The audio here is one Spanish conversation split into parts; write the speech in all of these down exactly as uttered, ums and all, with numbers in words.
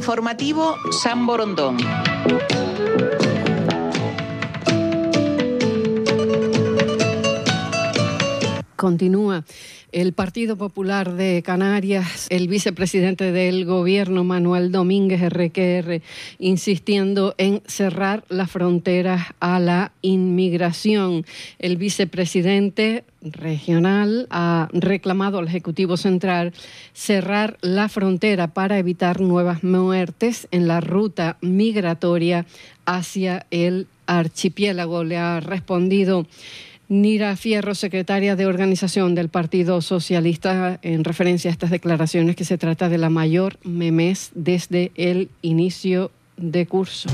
Informativo San Borondón. Continúa el Partido Popular de Canarias, el vicepresidente del Gobierno, Manuel Domínguez erre que erre, insistiendo en cerrar las fronteras a la inmigración. El vicepresidente regional ha reclamado al Ejecutivo Central cerrar la frontera para evitar nuevas muertes en la ruta migratoria hacia el archipiélago. Le ha respondido Nira Fierro, secretaria de Organización del Partido Socialista, en referencia a estas declaraciones, que se trata de la mayor memez desde el inicio de curso.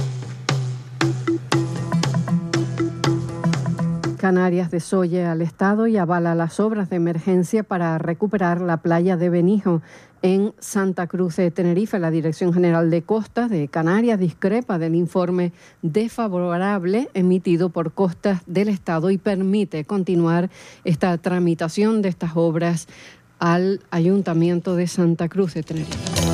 Canarias desoye al Estado y avala las obras de emergencia para recuperar la playa de Benijo en Santa Cruz de Tenerife. La Dirección General de Costas de Canarias discrepa del informe desfavorable emitido por Costas del Estado y permite continuar esta tramitación de estas obras al Ayuntamiento de Santa Cruz de Tenerife.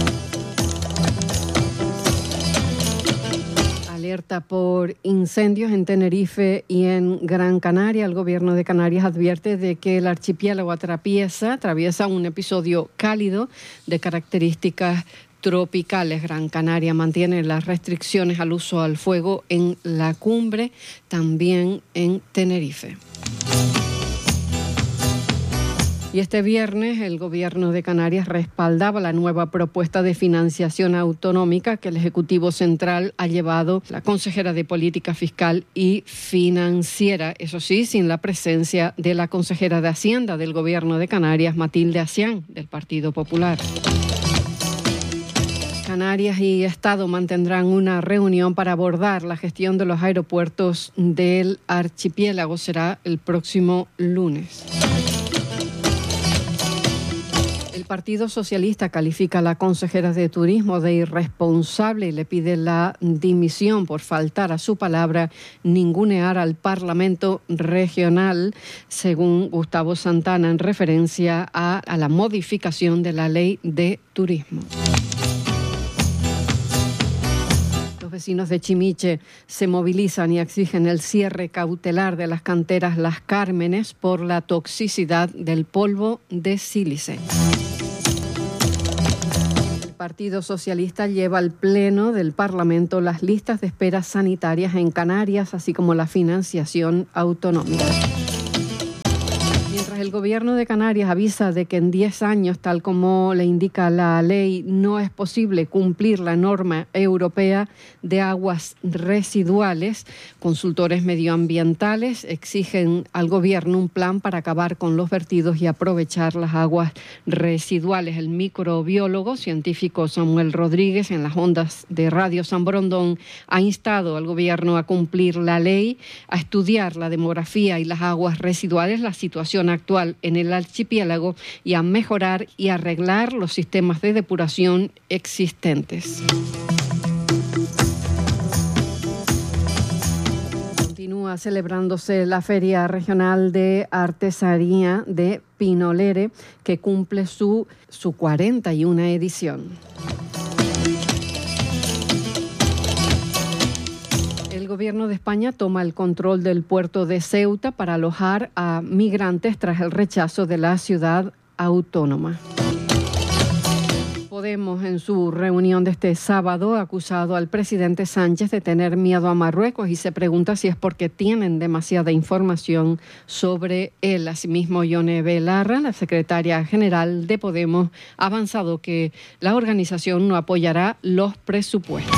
Alerta por incendios en Tenerife y en Gran Canaria. El Gobierno de Canarias advierte de que el archipiélago atraviesa, atraviesa un episodio cálido de características tropicales. Gran Canaria mantiene las restricciones al uso al fuego en la cumbre, también en Tenerife. Y este viernes el Gobierno de Canarias respaldaba la nueva propuesta de financiación autonómica que el Ejecutivo Central ha llevado la consejera de Política Fiscal y Financiera, eso sí, sin la presencia de la consejera de Hacienda del Gobierno de Canarias, Matilde Acián, del Partido Popular. Canarias y Estado mantendrán una reunión para abordar la gestión de los aeropuertos del archipiélago. Será el próximo lunes. El Partido Socialista califica a la consejera de Turismo de irresponsable y le pide la dimisión por faltar a su palabra, ningunear al Parlamento regional, según Gustavo Santana, en referencia a, a la modificación de la ley de turismo. Los vecinos de Chimiche se movilizan y exigen el cierre cautelar de las canteras Las Cármenes por la toxicidad del polvo de sílice. El Partido Socialista lleva al Pleno del Parlamento las listas de espera sanitarias en Canarias, así como la financiación autonómica. Mientras el Gobierno de Canarias avisa de que en diez años, tal como le indica la ley, no es posible cumplir la norma europea de aguas residuales, consultores medioambientales exigen al Gobierno un plan para acabar con los vertidos y aprovechar las aguas residuales. El microbiólogo científico Samuel Rodríguez, en las ondas de Radio San Borondón, ha instado al Gobierno a cumplir la ley, a estudiar la demografía y las aguas residuales, la situación actual en el archipiélago y a mejorar y arreglar los sistemas de depuración existentes. Continúa celebrándose la Feria Regional de Artesanía de Pinolere, que cumple su, su cuarenta y una edición. El Gobierno de España toma el control del puerto de Ceuta para alojar a migrantes tras el rechazo de la ciudad autónoma. Podemos, en su reunión de este sábado, ha acusado al presidente Sánchez de tener miedo a Marruecos y se pregunta si es porque tienen demasiada información sobre él. Asimismo, Yone Belarra, la secretaria general de Podemos, ha avanzado que la organización no apoyará los presupuestos.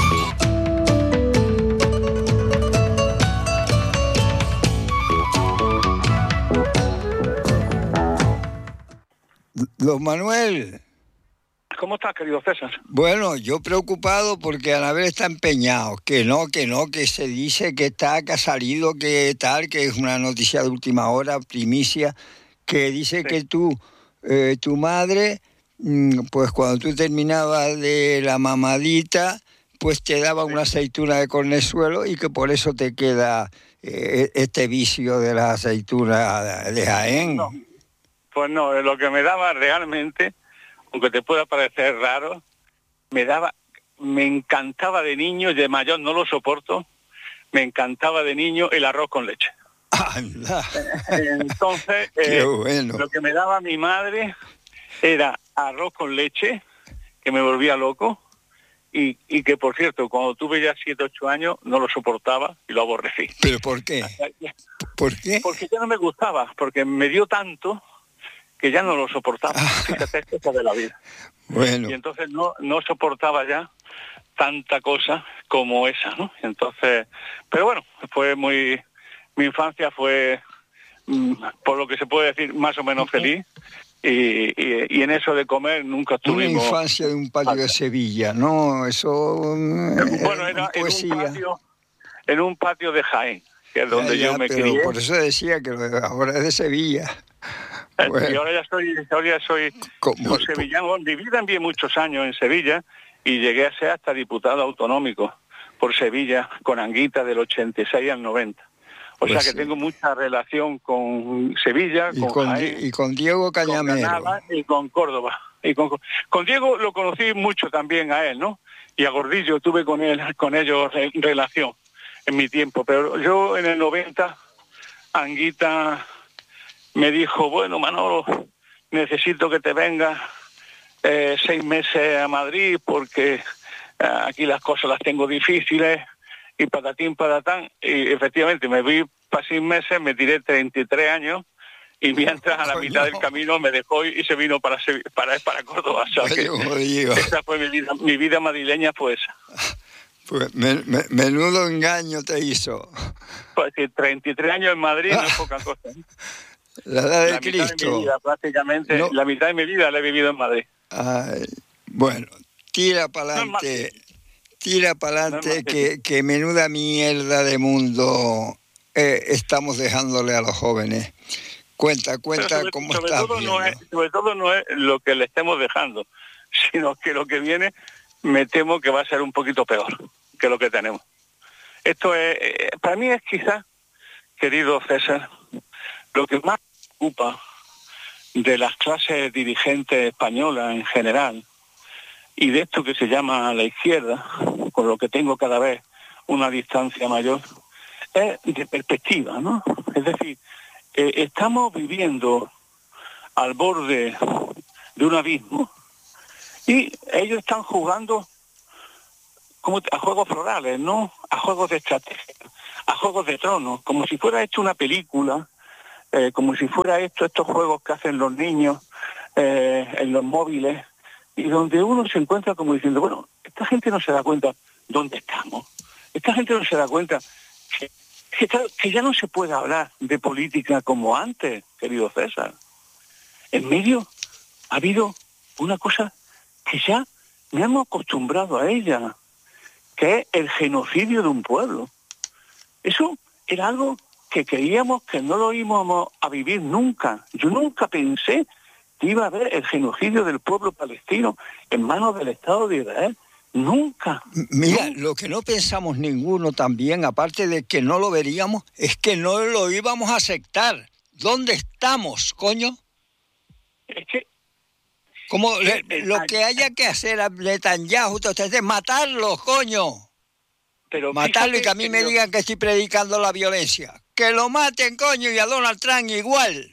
Don Manuel. ¿Cómo estás, querido César? Bueno, yo preocupado porque Anabel está empeñado, que no, que no, que se dice que está, que ha salido, que tal, que es una noticia de última hora, primicia, que dice sí. que tú, eh, tu madre, pues cuando tú terminabas de la mamadita, pues te daba sí. una aceituna de cornezuelo y que por eso te queda eh, este vicio de la aceituna de Jaén. No. Pues no, lo que me daba realmente, aunque te pueda parecer raro, me daba me encantaba de niño, de mayor no lo soporto, me encantaba de niño el arroz con leche. ¡Anda! Entonces, Qué eh, bueno. lo que me daba mi madre era arroz con leche, que me volvía loco, y, y que, por cierto, cuando tuve ya siete, ocho años, no lo soportaba y lo aborrecí. ¿Pero por qué? ¿Por qué? Porque ya no me gustaba, porque me dio tanto que ya no lo soportaba. Fíjate, es cosa de la vida. Bueno. Y entonces no, no soportaba ya tanta cosa como esa, ¿no? Entonces, pero bueno, fue muy... Mi infancia fue, mm, por lo que se puede decir, más o menos feliz. Y, y, y en eso de comer nunca estuvimos... Una infancia de un patio de Sevilla, ¿no? Eso... Bueno, era en un patio, en un patio de Jaén, que es donde ya, ya, yo me pero crié. por eso decía que ahora es de Sevilla. Bueno. Y ahora ya soy, ahora ya soy un sevillano. Viví también muchos años en Sevilla y llegué a ser hasta diputado autonómico por Sevilla, con Anguita, del ochenta y seis al noventa. O pues sea que sí. Tengo mucha relación con Sevilla, y con, con Jaén, y con Diego Cañamero. Con Granada y con Córdoba. Y con, con Diego lo conocí mucho también a él, ¿no? Y a Gordillo tuve con él, con ellos en relación en mi tiempo. Pero yo en el noventa, Anguita me dijo, bueno, Manolo, necesito que te vengas eh, seis meses a Madrid porque eh, aquí las cosas las tengo difíciles. Y patatín, patatán, y efectivamente me vi para seis meses, me tiré treinta y tres años, y mientras a la mitad del camino me dejó y se vino para para, para Córdoba. O sea que esa fue mi vida, mi vida madrileña fue esa. Pues me, me, menudo engaño te hizo. Pues sí, treinta y tres años en Madrid no es poca cosa. ¿eh? La edad de la Cristo. Mitad de mi vida, prácticamente, no. La mitad de mi vida la he vivido en Madrid. Ay, bueno, tira para adelante. No Tira para adelante, no que, que menuda mierda de mundo eh, estamos dejándole a los jóvenes. Cuenta, cuenta sobre, cómo sobre estás todo viendo. No es, sobre todo no es lo que le estemos dejando, sino que lo que viene me temo que va a ser un poquito peor que lo que tenemos. Esto es, eh, para mí es quizás, querido César, lo que más preocupa de las clases dirigentes españolas en general, y de esto que se llama la izquierda, con lo que tengo cada vez una distancia mayor, es de perspectiva, ¿no? Es decir, eh, estamos viviendo al borde de un abismo y ellos están jugando como a juegos florales, ¿no? A juegos de estrategia, a juegos de tronos, como si fuera hecho una película, eh, como si fuera esto, estos juegos que hacen los niños eh, en los móviles, y donde uno se encuentra como diciendo, bueno, esta gente no se da cuenta dónde estamos. Esta gente no se da cuenta que, que, que ya no se puede hablar de política como antes, querido César. En medio ha habido una cosa que ya me hemos acostumbrado a ella, que es el genocidio de un pueblo. Eso era algo que creíamos que no lo íbamos a vivir nunca. Yo nunca pensé que iba a haber el genocidio del pueblo palestino en manos del Estado de Israel. Nunca. Mira, nunca. Lo que no pensamos ninguno también, aparte de que no lo veríamos, es que no lo íbamos a aceptar. ¿Dónde estamos, coño? Es que... Como le, lo que haya que hacer a Netanyahu, es matarlo, coño. Pero matarlo fíjate, y que a mí que me yo... digan que estoy predicando la violencia. Que lo maten, coño, y a Donald Trump igual.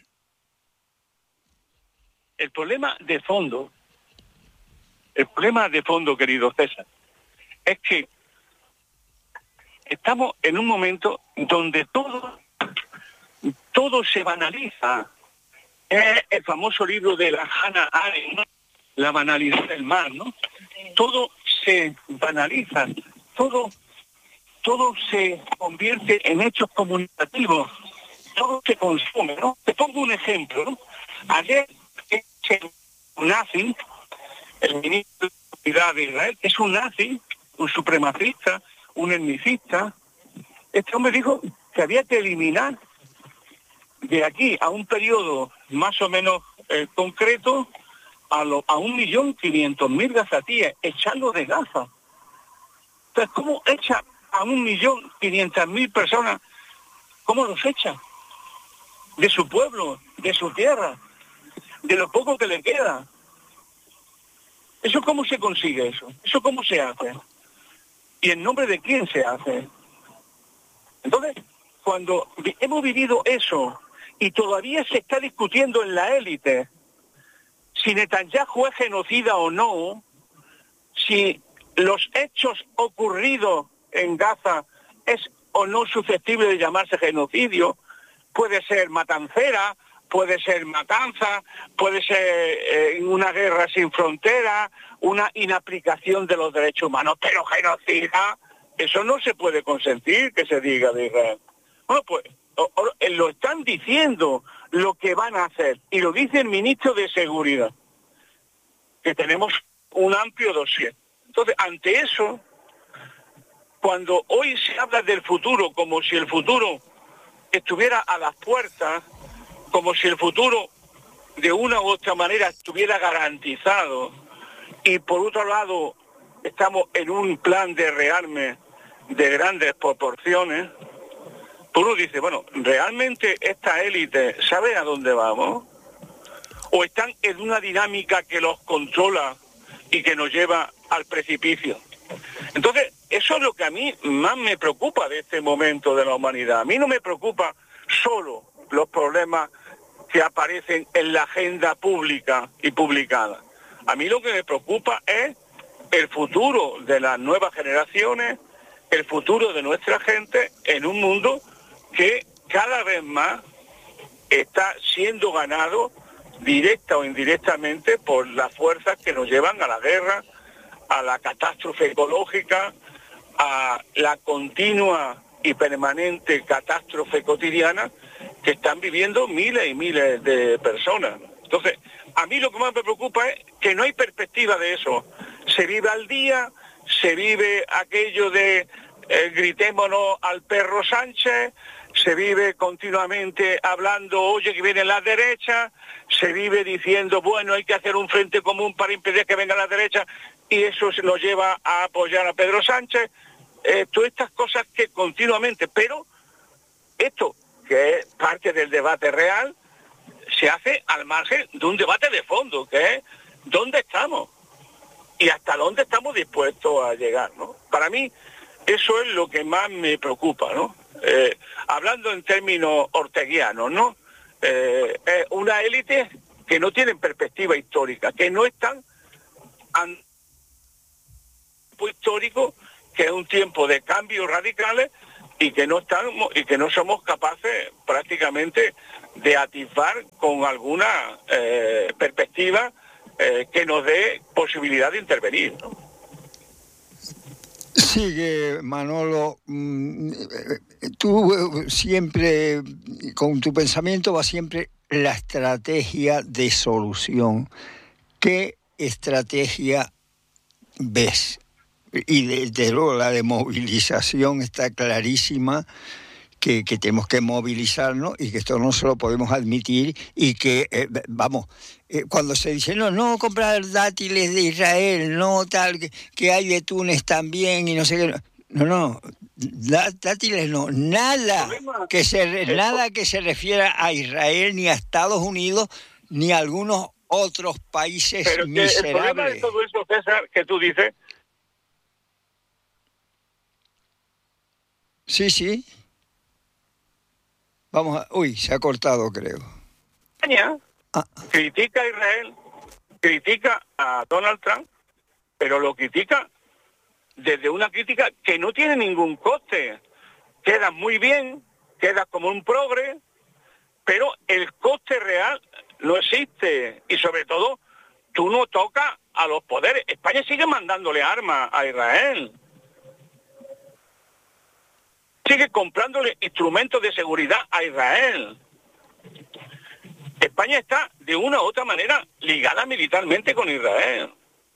El problema de fondo, el problema de fondo, querido César, es que estamos en un momento donde todo, todo se banaliza. Es el famoso libro de la Hannah Arendt, ¿no? La banalidad del mal, ¿no? Todo se banaliza, todo, todo se convierte en hechos comunicativos, todo se consume, ¿no? Te pongo un ejemplo, ¿no? Ayer un nazi, el ministro de Seguridad de Israel, es un nazi, un supremacista, un etnicista. Este hombre dijo que había que eliminar de aquí a un periodo más o menos eh, concreto a, lo, a un millón quinientos mil gazatíes, echarlo de Gaza. Entonces, ¿cómo echa a un millón quinientas mil personas? ¿Cómo los echa? De su pueblo, de su tierra, de lo poco que le queda. ¿Eso cómo se consigue eso? ¿Eso cómo se hace? ¿Y en nombre de quién se hace? Entonces, cuando vi- hemos vivido eso y todavía se está discutiendo en la élite si Netanyahu es genocida o no, si los hechos ocurridos en Gaza es o no susceptible de llamarse genocidio, puede ser matancera, puede ser matanza, puede ser eh, una guerra sin frontera, una inaplicación de los derechos humanos, pero genocida, eso no se puede consentir que se diga de Israel. Bueno, pues o, o, eh, lo están diciendo lo que van a hacer, y lo dice el ministro de Seguridad, que tenemos un amplio dossier. Entonces, ante eso, cuando hoy se habla del futuro como si el futuro estuviera a las puertas, como si el futuro de una u otra manera estuviera garantizado, y por otro lado estamos en un plan de rearme de grandes proporciones, pues uno dice, bueno, ¿realmente esta élite sabe a dónde vamos? ¿O están en una dinámica que los controla y que nos lleva al precipicio? Entonces, eso es lo que a mí más me preocupa de este momento de la humanidad. A mí no me preocupa solo los problemas que aparecen en la agenda pública y publicada. A mí lo que me preocupa es el futuro de las nuevas generaciones, el futuro de nuestra gente en un mundo que cada vez más está siendo ganado directa o indirectamente por las fuerzas que nos llevan a la guerra, a la catástrofe ecológica, a la continua y permanente catástrofe cotidiana que están viviendo miles y miles de personas. Entonces, a mí lo que más me preocupa es que no hay perspectiva de eso. Se vive al día, se vive aquello de eh, gritémonos al perro Sánchez, se vive continuamente hablando, oye, que viene la derecha, se vive diciendo, bueno, hay que hacer un frente común para impedir que venga la derecha, y eso se nos lleva a apoyar a Pedro Sánchez. Eh, todas estas cosas que continuamente, pero esto, que es parte del debate real, se hace al margen de un debate de fondo, que es dónde estamos y hasta dónde estamos dispuestos a llegar, ¿no? Para mí, eso es lo que más me preocupa, ¿no? Eh, hablando en términos orteguianos, ¿no? Eh, eh, una élite que no tienen perspectiva histórica, que no están an... histórico, que es un tiempo de cambios radicales y que no estamos y que no somos capaces prácticamente de atisbar con alguna eh, perspectiva eh, que nos dé posibilidad de intervenir, ¿no? Sigue, Manolo, tú siempre, con tu pensamiento va siempre la estrategia de solución. ¿Qué estrategia ves? Y desde luego la de movilización está clarísima, que, que tenemos que movilizarnos y que esto no se lo podemos admitir, y que, eh, vamos, eh, cuando se dice, no, no comprar dátiles de Israel, no tal, que, que hay de Túnez también y no sé qué, no, no, dátiles no, nada que se, nada que se refiera a Israel, ni a Estados Unidos, ni a algunos otros países Pero miserables. El problema de todo eso, César, que tú dices... Sí, sí. Vamos a... Uy, se ha cortado, creo. España ah. critica a Israel, critica a Donald Trump, pero lo critica desde una crítica que no tiene ningún coste. Queda muy bien, queda como un progre, pero el coste real no existe. Y sobre todo, tú no tocas a los poderes. España sigue mandándole armas a Israel. Sigue comprándole instrumentos de seguridad a Israel. España está de una u otra manera ligada militarmente con Israel.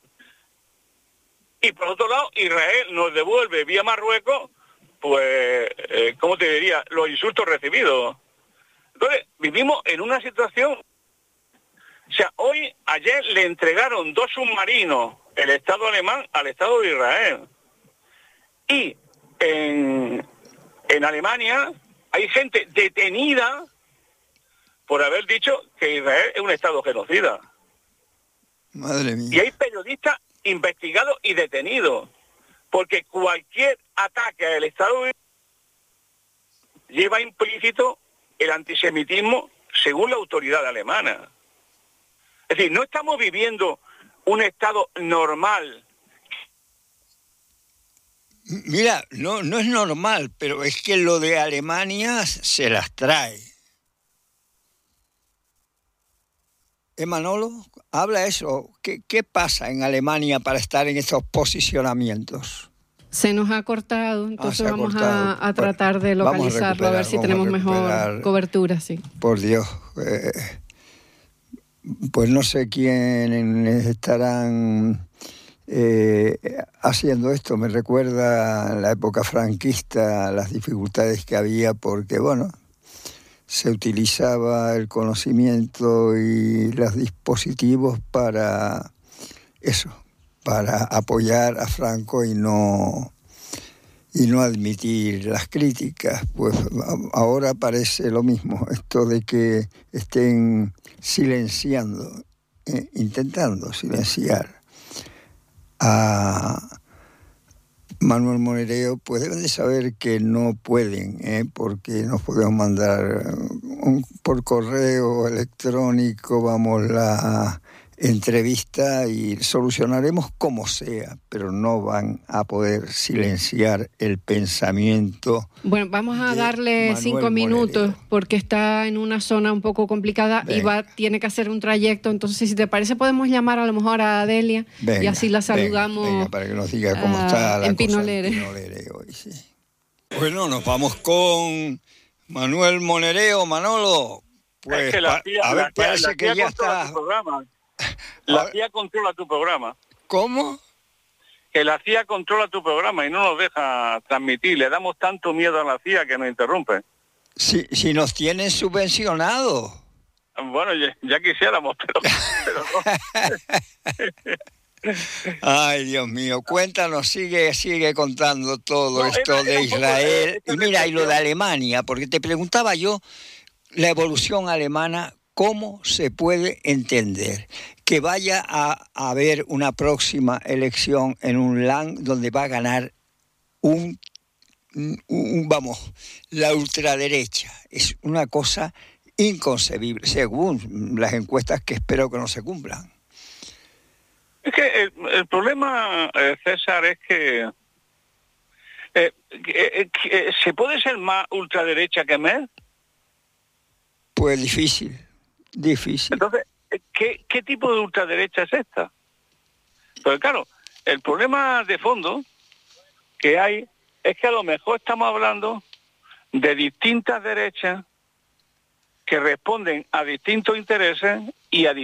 Y por otro lado, Israel nos devuelve vía Marruecos, pues, eh, ¿cómo te diría?, los insultos recibidos. Entonces, vivimos en una situación... O sea, hoy, ayer le entregaron dos submarinos, el Estado alemán, al Estado de Israel. Y en... En Alemania hay gente detenida por haber dicho que Israel es un Estado genocida. Madre mía. Y hay periodistas investigados y detenidos, porque cualquier ataque al Estado lleva implícito el antisemitismo según la autoridad alemana. Es decir, no estamos viviendo un Estado normal. Mira, no, no es normal, pero es que lo de Alemania se las trae. ¿Eh, Manolo? Habla eso. ¿Qué, qué pasa en Alemania para estar en estos posicionamientos? Se nos ha cortado, entonces ah, vamos cortado. A, a tratar de localizarlo, a, a ver si tenemos mejor cobertura, sí. Por Dios. Eh, pues no sé quiénes estarán eh, haciendo esto. Me recuerda la época franquista, las dificultades que había, porque, bueno, se utilizaba el conocimiento y los dispositivos para eso, para apoyar a Franco y no y no admitir las críticas. Pues ahora parece lo mismo, esto de que estén silenciando, eh, intentando silenciar a Manuel Monereo, pues deben de saber que no pueden, ¿eh? Porque nos podemos mandar un, por correo electrónico, vamos, la entrevista y solucionaremos como sea, pero no van a poder silenciar el pensamiento. Bueno, vamos a darle Manuel cinco minutos Monereo. porque está en una zona un poco complicada. Venga. Y va, tiene que hacer un trayecto, entonces si te parece podemos llamar a lo mejor a Adelia. Venga, y así la saludamos. Venga, venga, para que nos diga cómo uh, está la en cosa Pinolere. en Pinolere hoy, sí. Bueno, nos vamos con Manuel Monereo. Manolo, pues es que la tía, a ver, la tía, parece la que ya está. La C I A controla tu programa. ¿Cómo? Que la C I A controla tu programa y no nos deja transmitir. Le damos tanto miedo a la C I A que nos interrumpe. Si, si nos tienen subvencionados. Bueno, ya, ya quisiéramos, pero, pero no. Ay, Dios mío, cuéntanos, sigue, sigue contando todo no, esto era, era de Israel. Poco, y mira, y lo de Alemania, porque te preguntaba yo, la evolución alemana, ¿cómo se puede entender que vaya a haber una próxima elección en un land donde va a ganar un, un, un vamos, la ultraderecha? Es una cosa inconcebible, según las encuestas que espero que no se cumplan. Es que el, el problema, eh, César, es que, eh, que, que ¿se puede ser más ultraderecha que Merkel? Pues difícil. Difícil. Entonces, ¿qué, ¿qué tipo de ultraderecha es esta? Pues claro, el problema de fondo que hay es que a lo mejor estamos hablando de distintas derechas que responden a distintos intereses y a